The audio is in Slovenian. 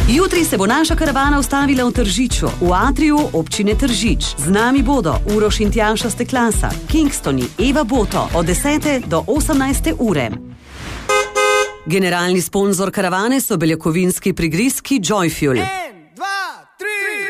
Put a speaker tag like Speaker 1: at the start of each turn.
Speaker 1: Jutri se bo naša karavana ustavila v Tržiču, v atriju občine Tržič. Z nami bodo Uroš in Tjaša Steklasa, Kingstoni, Eva Boto od 10. do 18. ure. Generalni sponzor karavane so beljakovinski prigrizki Joyfuel.